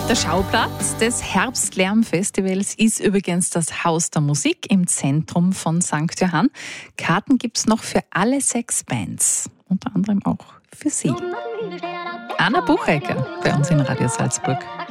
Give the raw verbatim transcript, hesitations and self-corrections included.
Der Schauplatz des Herbstlärm-Festivals ist übrigens das Haus der Musik im Zentrum von Sankt Johann. Karten gibt's noch für alle sechs Bands, unter anderem auch für Sie. Anna Buchecker bei uns in Radio Salzburg.